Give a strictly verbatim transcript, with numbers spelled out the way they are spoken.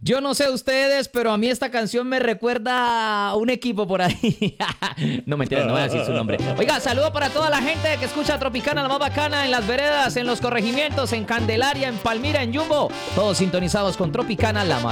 Yo no sé ustedes, pero a mí esta canción me recuerda a un equipo por ahí. No, mentira, no voy a decir su nombre. Oiga, saludo para toda la gente que escucha Tropicana, la más bacana, en las veredas, en los corregimientos, en Candelaria, en Palmira, en Jumbo. Todos sintonizados con Tropicana, la más